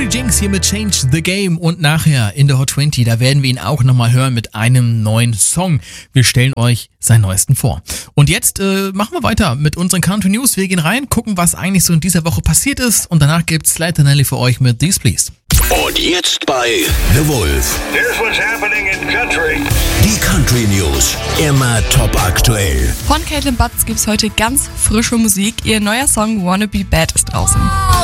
Cody Jinks hier mit Change the Game und nachher in der Hot 20, da werden wir ihn auch nochmal hören mit einem neuen Song. Wir stellen euch seinen neuesten vor. Und jetzt machen wir weiter mit unseren Country News. Wir gehen rein, gucken, was eigentlich so in dieser Woche passiert ist und danach gibt's Slight Nelly für euch mit These Please. Und jetzt bei The Wolf. Here's what's happening in country. Die Country News. Immer top aktuell. Von Caitlin Butts gibt's heute ganz frische Musik. Ihr neuer Song Wanna Be Bad ist draußen.